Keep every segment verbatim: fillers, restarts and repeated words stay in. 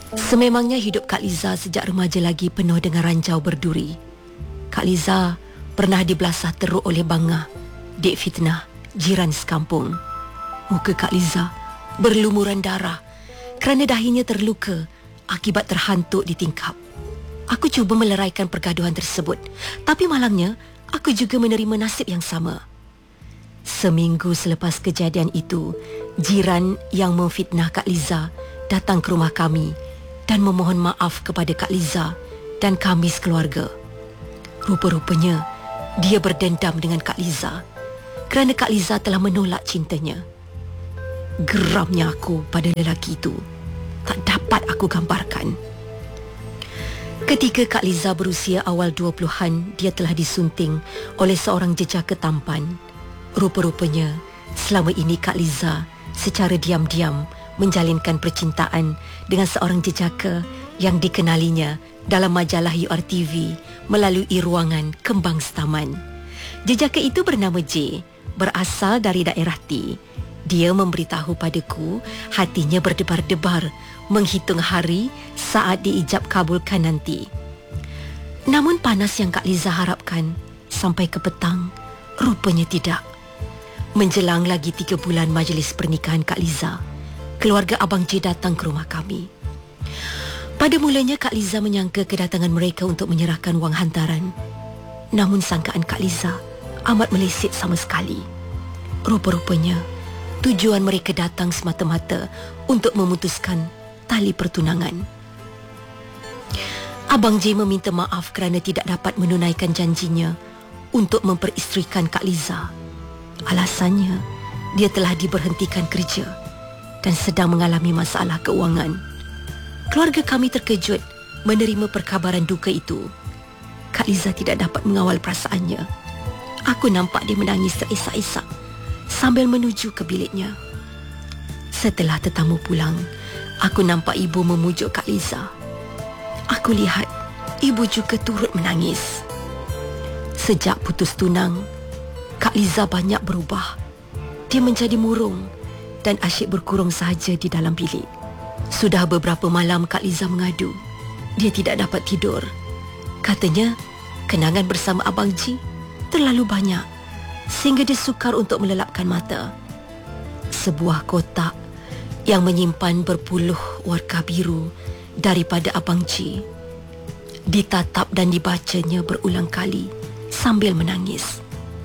Sememangnya hidup Kak Liza sejak remaja lagi penuh dengan ranjau berduri. Kak Liza pernah dibelasah teruk oleh Bangah, Dek Fitnah, jiran sekampung. Muka Kak Liza berlumuran darah kerana dahinya terluka akibat terhantuk di tingkap. Aku cuba meleraikan pergaduhan tersebut, tapi malangnya aku juga menerima nasib yang sama. Seminggu selepas kejadian itu, jiran yang memfitnah Kak Liza datang ke rumah kami dan memohon maaf kepada Kak Liza dan kami sekeluarga. Rupa-rupanya dia berdendam dengan Kak Liza kerana Kak Liza telah menolak cintanya. Geramnya aku pada lelaki itu tak dapat aku gambarkan. Ketika Kak Liza berusia awal dua puluhan, dia telah disunting oleh seorang jejaka tampan. Rupa-rupanya selama ini Kak Liza secara diam-diam menjalinkan percintaan dengan seorang jejaka yang dikenalinya dalam majalah U R T V melalui ruangan Kembang Setaman. Jejaka itu bernama J, berasal dari daerah T. Dia memberitahu padaku hatinya berdebar-debar menghitung hari saat diijab kabulkan nanti. Namun panas yang Kak Liza harapkan sampai ke petang, rupanya tidak. Menjelang lagi tiga bulan majlis pernikahan Kak Liza, keluarga Abang J datang ke rumah kami. Pada mulanya Kak Liza menyangka kedatangan mereka untuk menyerahkan wang hantaran. Namun sangkaan Kak Liza amat meleset sama sekali. Rupa-rupanya tujuan mereka datang semata-mata untuk memutuskan tali pertunangan. Abang J meminta maaf kerana tidak dapat menunaikan janjinya untuk memperisterikan Kak Liza. Alasannya, dia telah diberhentikan kerja dan sedang mengalami masalah keuangan. Keluarga kami terkejut menerima perkabaran duka itu. Kak Liza tidak dapat mengawal perasaannya. Aku nampak dia menangis terisak-isak sambil menuju ke biliknya. Setelah tetamu pulang, aku nampak ibu memujuk Kak Liza. Aku lihat ibu juga turut menangis. Sejak putus tunang, Kak Liza banyak berubah. Dia menjadi murung dan asyik berkurung sahaja di dalam bilik. Sudah beberapa malam Kak Liza mengadu. Dia tidak dapat tidur. Katanya, kenangan bersama Abang J terlalu banyak sehingga dia sukar untuk melelapkan mata. Sebuah kotak yang menyimpan berpuluh warka biru daripada Abang J ditatap dan dibacanya berulang kali sambil menangis.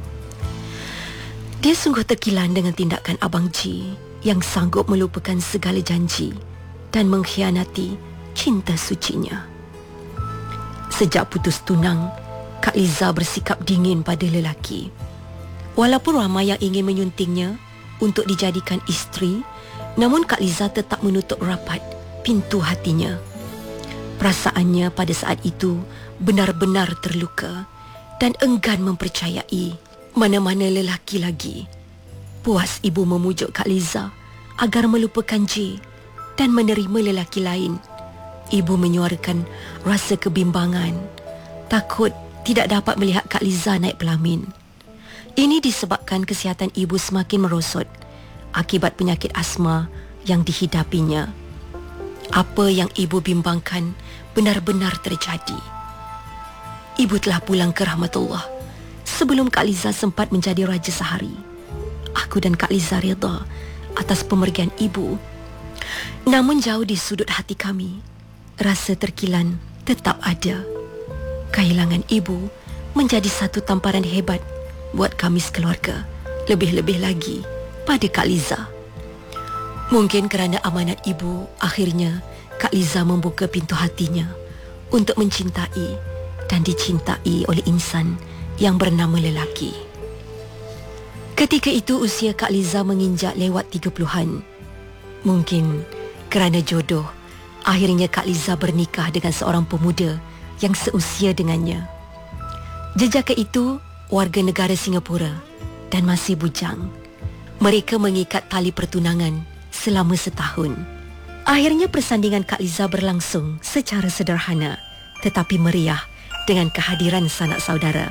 Dia sungguh terkilan dengan tindakan Abang J yang sanggup melupakan segala janji dan mengkhianati cinta sucinya. Sejak putus tunang, Kak Liza bersikap dingin pada lelaki. Walaupun ramai yang ingin menyuntingnya untuk dijadikan isteri, namun Kak Liza tetap menutup rapat pintu hatinya. Perasaannya pada saat itu benar-benar terluka dan enggan mempercayai mana-mana lelaki lagi. Puas ibu memujuk Kak Liza agar melupakan J dan menerima lelaki lain. Ibu menyuarakan rasa kebimbangan, takut tidak dapat melihat Kak Liza naik pelamin. Ini disebabkan kesihatan ibu semakin merosot akibat penyakit asma yang dihidapinya. Apa yang ibu bimbangkan benar-benar terjadi. Ibu telah pulang ke rahmatullah sebelum Kak Liza sempat menjadi raja sehari. Aku dan Kak Liza reda atas pemergian ibu. Namun jauh di sudut hati kami, rasa terkilan tetap ada. Kehilangan ibu menjadi satu tamparan hebat buat kami sekeluarga, lebih-lebih lagi pada Kak Liza. Mungkin kerana amanat ibu, akhirnya Kak Liza membuka pintu hatinya untuk mencintai dan dicintai oleh insan yang bernama lelaki. Ketika itu usia Kak Liza menginjak lewat tiga puluhan. Mungkin kerana jodoh, akhirnya Kak Liza bernikah dengan seorang pemuda yang seusia dengannya. Jejaka itu warga negara Singapura dan masih bujang. Mereka mengikat tali pertunangan selama setahun. Akhirnya persandingan Kak Liza berlangsung secara sederhana tetapi meriah dengan kehadiran sanak saudara.